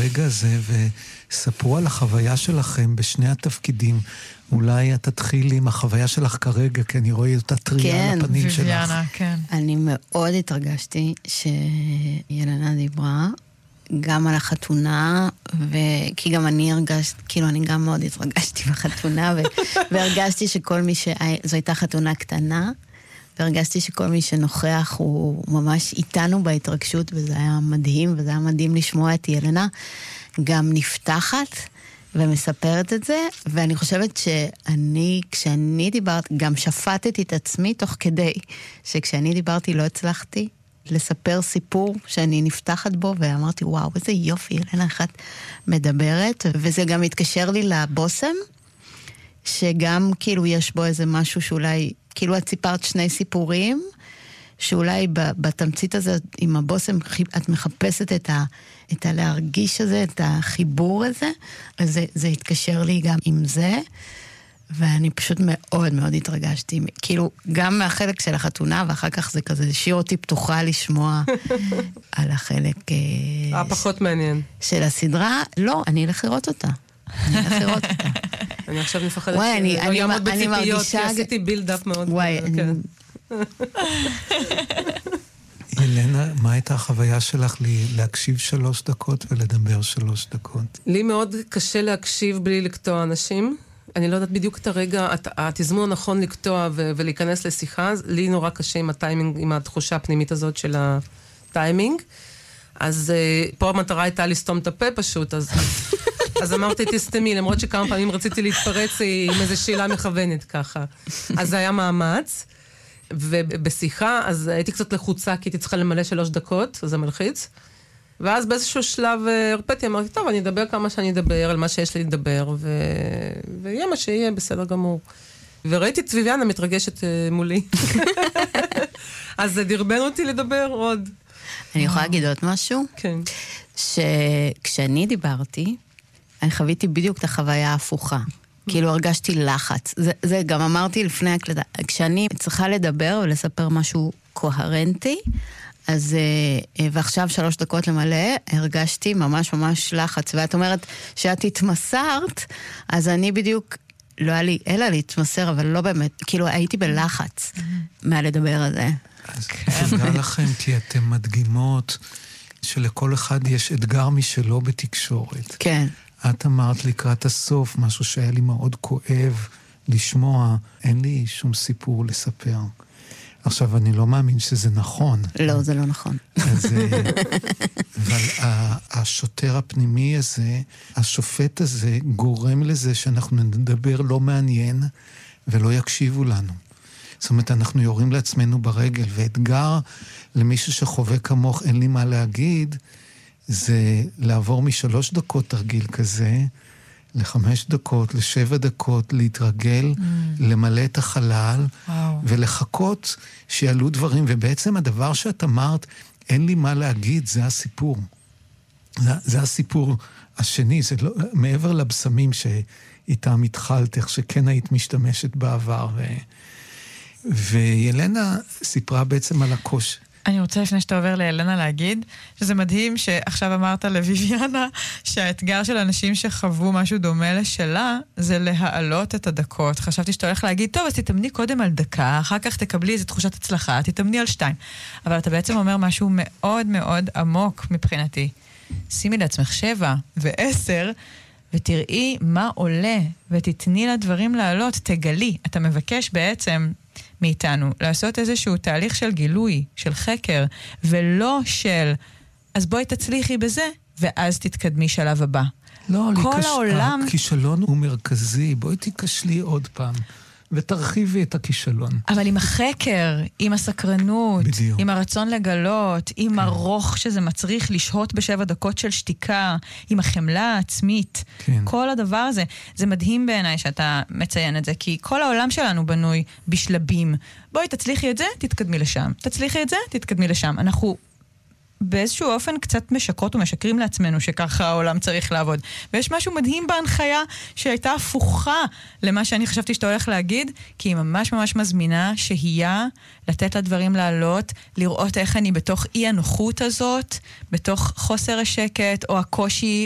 הרגע הזה, וספרו על החוויה שלכם בשני התפקידים. אולי את תתחיל עם החוויה שלך כרגע, כי אני רואה אותה טריה על הפנים שלך. ויביאנה, כן. אני מאוד התרגשתי שילנה דיברה, גם על החתונה, כי גם אני הרגשתי, כאילו אני גם מאוד התרגשתי בחתונה, והרגשתי שכל מי זו הייתה חתונה קטנה, והרגשתי שכל מי שנוכח הוא ממש איתנו בהתרגשות, וזה היה מדהים, וזה היה מדהים לשמוע את ילנה גם נפתחת ומספרת את זה, ואני חושבת כשאני דיברתי, גם שפטתי את עצמי תוך כדי, שכשאני דיברתי לא הצלחתי לספר סיפור שאני נפתחת בו, ואמרתי, וואו, איזה יופי, ילנה אחת מדברת, וזה גם התקשר לי לבוסם, שגם כאילו יש בו איזה משהו שאולי, כאילו את סיפרת שני סיפורים, שאולי בתמצית הזאת עם הבוסם את מחפשת את הלהרגיש הזה, את החיבור הזה, אז זה התקשר לי גם עם זה, ואני פשוט מאוד מאוד התרגשתי, כאילו גם מהחלק של החתונה, ואחר כך זה כזה שיר אותי פתוחה לשמוע על החלק פחות מעניין של הסדרה. לא, אני אלך לראות אותה. אני עכשיו מפחדת וואי, לא יעמוד אני בציפיות, כי מרגישה עשיתי בילדאפ מאוד. וואי, ילנה, מה הייתה החוויה שלך להקשיב 3 דקות ולדבר 3 דקות? לי מאוד קשה להקשיב בלי לקטוע אנשים. אני לא יודעת בדיוק את הרגע, התזמון הנכון לקטוע ולהיכנס לשיחה. לי נורא קשה עם הטיימינג, עם התחושה הפנימית הזאת של הטיימינג. אז פה המטרה הייתה לסתום את הפה פשוט, אז אמרתי תסתמי, למרות שכמה פעמים רציתי להתפרץ עם איזו שאלה מכוונת ככה. אז זה היה מאמץ, ובשיחה, אז הייתי קצת לחוצה, כי הייתי צריכה למלא 3 דקות, אז זה מלחיץ. ואז באיזשהו שלב הרפאתי, אמרתי, טוב, אני אדבר כמה שאני אדבר, על מה שיש לי לדבר, ויהיה מה שיהיה, בסדר גמור. וראיתי את ויביאנה מתרגשת מולי. אז זה דרבן אותי לדבר עוד. אני יכולה להגיד עוד משהו? כן. שכשאני דיברתי, אני חוויתי בדיוק את החוויה ההפוכה. כאילו הרגשתי לחץ. זה גם אמרתי לפני הקלטה. כשאני צריכה לדבר ולספר משהו קוהרנטי, אז, ועכשיו 3 דקות למלא, הרגשתי ממש ממש לחץ. ואת אומרת שאת התמסרת, אז אני בדיוק, לא היה לי אלא להתמסר, אבל לא באמת, כאילו הייתי בלחץ מהלדבר הזה. אז תודה לכם, כי אתם מדגימות שלכל אחד יש אתגר משלו בתקשורת. כן. את אמרת לקראת הסוף, משהו שהיה לי מאוד כואב לשמוע, אין לי שום סיפור לספר. עכשיו, אני לא מאמין שזה נכון. לא, זה לא נכון. אבל השוטר הפנימי הזה, השופט הזה, גורם לזה שאנחנו נדבר לא מעניין, ולא יקשיבו לנו. זאת אומרת, אנחנו יורים לעצמנו ברגל, ואתגר למישהו שחווה כמוך, אין לי מה להגיד, זה לעבור מ3 דקות תרגיל כזה, ל5 דקות, ל7 דקות, להתרגל, למלא את החלל, ולחכות שיעלו דברים. ובעצם הדבר שאת אמרת, אין לי מה להגיד, זה הסיפור. זה הסיפור השני, זה לא, מעבר לבשמים שאיתם התחלת, איך שכן היית משתמשת בעבר. וילנה סיפרה בעצם על הקושי. אני רוצה לפני שאתה עובר לילנה להגיד, שזה מדהים שעכשיו אמרת לויביאנה, שהאתגר של אנשים שחוו משהו דומה לשלה, זה להעלות את הדקות. חשבתי שאתה הולך להגיד, טוב, אז תתאמני קודם על דקה, אחר כך תקבלי איזו תחושת הצלחה, תתאמני על 2. אבל אתה בעצם אומר משהו מאוד מאוד עמוק מבחינתי. שימי לעצמך 7 ו10, ותראי מה עולה, ותתני לדברים לעלות, תגלי. אתה מבקש בעצם מאיתנו לעשות איזשהו תהליך של גילוי, של חקר, ולא של, אז בואי תצליחי בזה, ואז תתקדמי שלב הבא. לא, כל העולם... הכישלון הוא מרכזי, בואי תיכשלי עוד פעם, ותרחיבי את הכישלון. אבל עם החקר, עם הסקרנות, בדיוק. עם הרצון לגלות, עם כן. הרוך שזה מצריך לשהות ב7 דקות של שתיקה, עם החמלה העצמית, כן. כל הדבר הזה, זה מדהים בעיניי שאתה מציין את זה, כי כל העולם שלנו בנוי בשלבים. בואי תצליחי את זה, תתקדמי לשם. תצליחי את זה, תתקדמי לשם. אנחנו באיזשהו אופן קצת משקרות ומשקרים לעצמנו שככה העולם צריך לעבוד. ויש משהו מדהים בהנחיה שהייתה הפוכה למה שאני חשבתי שאתה הולך להגיד, כי היא ממש ממש מזמינה שהייה, לתת לדברים לעלות, לראות איך אני בתוך אי הנוחות הזאת, בתוך חוסר השקט או הקושי